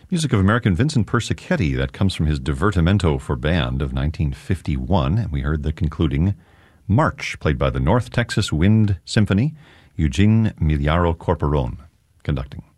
Music of American Vincent Persichetti. That comes from his Divertimento for Band of 1951. And we heard the concluding March, played by the North Texas Wind Symphony, Eugene Miliaro Corporon conducting.